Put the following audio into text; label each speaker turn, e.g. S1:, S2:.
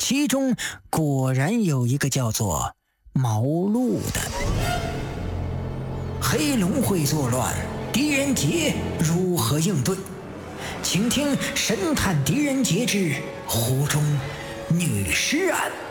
S1: 其中果然有一个叫做毛路的。黑龙会作乱，狄仁杰如何应对？请听神探狄仁杰之湖中女尸案。